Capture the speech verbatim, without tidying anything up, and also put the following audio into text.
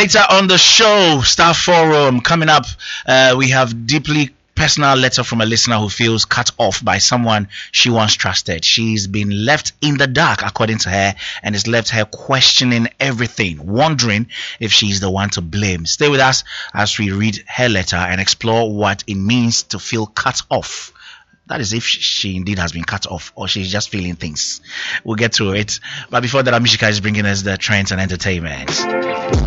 Later on the show, Star Forum coming up, uh, we have deeply personal letter from a listener who feels cut off by someone she once trusted. She's been left in the dark, according to her, and it's left her questioning everything, wondering if she's the one to blame. Stay with us as we read her letter and explore what it means to feel cut off. That is if she indeed has been cut off or she's just feeling things. We'll get to it. But before that, Amishika is bringing us the trends and entertainment.